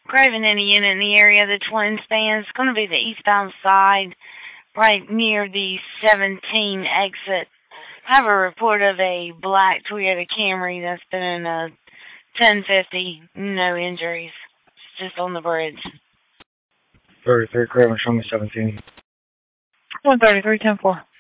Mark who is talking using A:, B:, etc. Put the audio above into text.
A: Craven in a unit in the area of the twin span. It's going to be the eastbound side, right near the 17 exit. I have a report of a black Toyota Camry that's been in a 1050. No injuries. It's just on the bridge.
B: 33 Craven, show me 17.
C: 133, 10-4.